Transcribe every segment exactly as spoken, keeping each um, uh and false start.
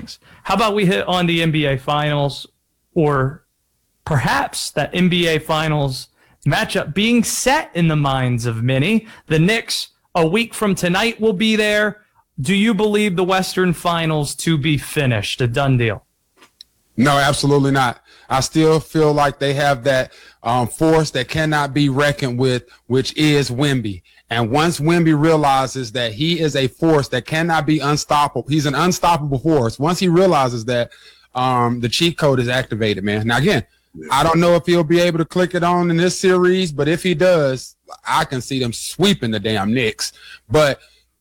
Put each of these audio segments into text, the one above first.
things. How about we hit on the N B A Finals, or perhaps that N B A Finals matchup being set in the minds of many? The Knicks, a week from tonight, will be there. Do you believe the Western Finals to be finished, a done deal? No, absolutely not. I still feel like they have that um, force that cannot be reckoned with, which is Wemby. And once Wemby realizes that he is a force that cannot be unstoppable, he's an unstoppable force. Once he realizes that, um, the cheat code is activated, man. Now, again, I don't know if he'll be able to click it on in this series, but if he does, I can see them sweeping the damn Knicks. But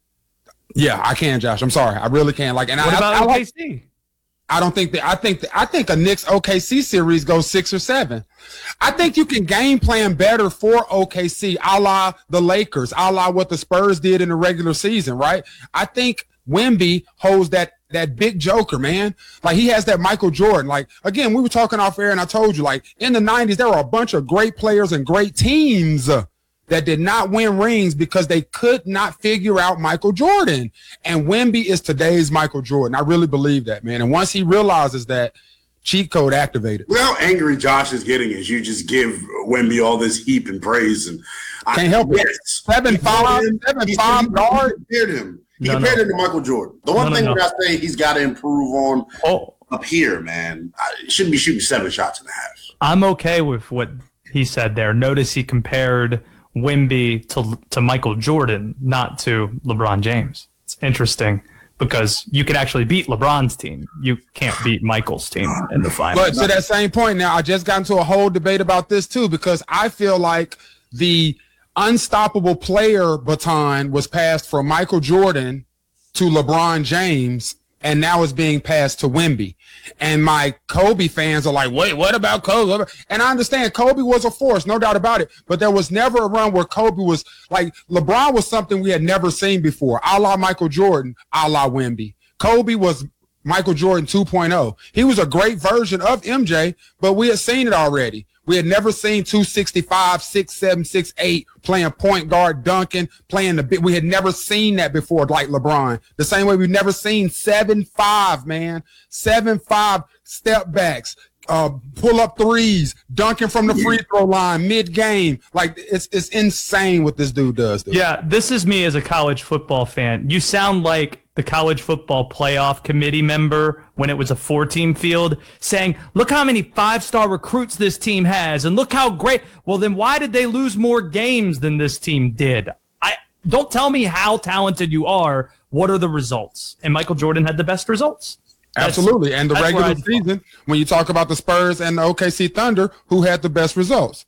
yeah, I can, Josh. I'm sorry. I really can. Like, and what I, about I, I O K C? Like, I don't think that I think that I think a Knicks O K C series goes six or seven. I think you can game plan better for O K C, a la the Lakers, a la what the Spurs did in the regular season, right? I think Wemby holds that that big joker, man. Like, he has that Michael Jordan. Like, again, we were talking off air, and I told you, like, in the nineties, there were a bunch of great players and great teams uh, that did not win rings because they could not figure out Michael Jordan. And Wemby is today's Michael Jordan. I really believe that, man. And once he realizes that, cheat code activated. Look how angry Josh is getting as you just give Wemby all this heap and praise. And Can't I, help yes. it. Seven, five, seven, he, five, he, guard. He compared him. He no, compared no. him to Michael Jordan. The one no, thing no, that no. I say he's got to improve on oh. up here, man, I shouldn't be shooting seven shots and a half. I'm okay with what he said there. Notice he compared Wemby to to Michael Jordan, not to LeBron James. It's interesting because you could actually beat LeBron's team. You can't beat Michael's team in the finals. But to that same point now, I just got into a whole debate about this too, because I feel like the unstoppable player baton was passed from Michael Jordan to LeBron James, and now it's being passed to Wemby. And my Kobe fans are like, wait, what about Kobe? And I understand Kobe was a force, no doubt about it. But there was never a run where Kobe was like, LeBron was something we had never seen before, a la Michael Jordan, a la Wemby. Kobe was Michael Jordan two point oh. He was a great version of M J, but we had seen it already. We had never seen two sixty-five, six seven, six eight playing point guard, dunking, playing the bit. We had never seen that before, like LeBron. The same way we've never seen seven five, man. seven five step backs, uh, pull up threes, dunking from the free throw line, mid game. Like, it's it's insane what this dude does. Dude. Yeah, this is me as a college football fan. You sound like the college football playoff committee member when it was a four-team field saying, look how many five-star recruits this team has, and look how great. Well, then why did they lose more games than this team did? I don't tell me how talented you are. What are the results? And Michael Jordan had the best results. That's, Absolutely. And the regular season, when you talk about the Spurs and the O K C Thunder, who had the best results?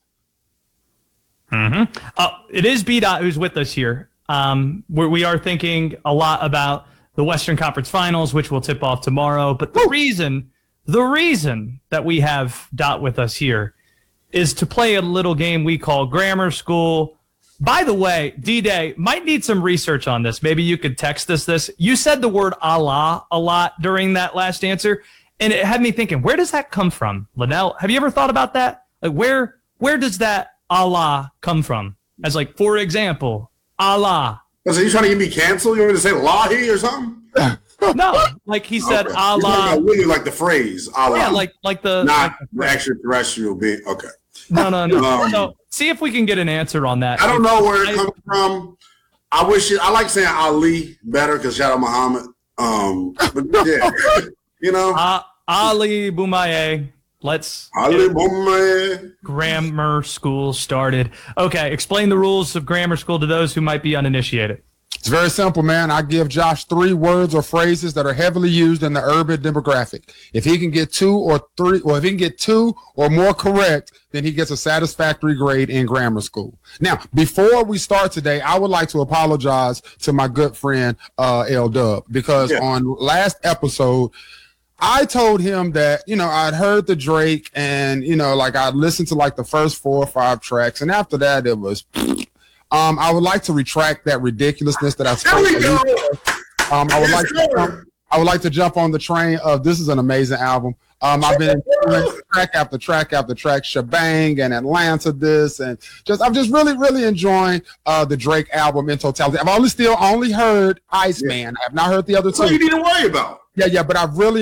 Mm-hmm. Uh, it is B-Dot who's with us here. Um, where we are thinking a lot about the Western Conference Finals, which will tip off tomorrow. But the reason, the reason that we have Dot with us here is to play a little game we call Grammar School. By the way, D-Day, might need some research on this. Maybe you could text us this. You said the word Allah a lot during that last answer, and it had me thinking, where does that come from? Linnell, have you ever thought about that? Like, where where does that Allah come from? As like, for example, Allah. So you trying to get me canceled? You want me to say Lahi or something? No, like he said, okay. Allah. Really like the phrase Allah. Yeah, like like the not like the extraterrestrial being. Okay. No, no, no. um, so see if we can get an answer on that. I don't know where it I, comes from. I wish it, I like saying Ali better because shout out Muhammad. Um, but yeah, you know, uh, Ali Boumaye. Let's Ali Boumaye. Grammar School started. Okay, explain the rules of Grammar School to those who might be uninitiated. It's very simple, man. I give Josh three words or phrases that are heavily used in the urban demographic. If he can get two or three, or if he can get two or more correct, then he gets a satisfactory grade in Grammar School. Now, before we start today, I would like to apologize to my good friend, uh, L Dub, because yeah. on last episode, I told him that, you know, I'd heard the Drake and, you know, like I'd listened to like the first four or five tracks. And after that, it was, um, I would like to retract that ridiculousness that I spoke about. Um, I would like to jump, I would like to jump on the train of this is an amazing album. Um, I've been track after track after track, Shebang and Atlanta this, and just I'm just really, really enjoying uh, the Drake album in totality. I've only still only heard Iceman. Yeah. I have not heard the other two. So you need to worry about. Yeah, yeah, but I've really